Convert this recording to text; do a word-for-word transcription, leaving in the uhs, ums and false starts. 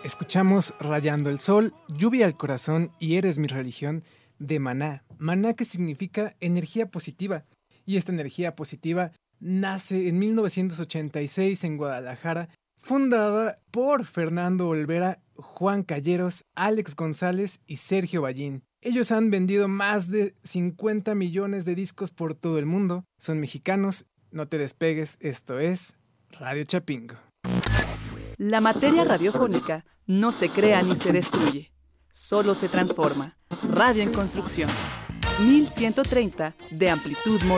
Escuchamos Rayando el Sol, Lluvia al Corazón y Eres mi religión de Maná. Maná, que significa energía positiva. Y esta energía positiva nace en mil novecientos ochenta y seis en Guadalajara, fundada por Fernando Olvera, Juan Calleros, Alex González y Sergio Ballín. Ellos han vendido más de cincuenta millones de discos por todo el mundo. Son mexicanos. No te despegues, esto es Radio Chapingo. La materia radiofónica no se crea ni se destruye, solo se transforma. Radio en construcción. mil ciento treinta de amplitud modulada.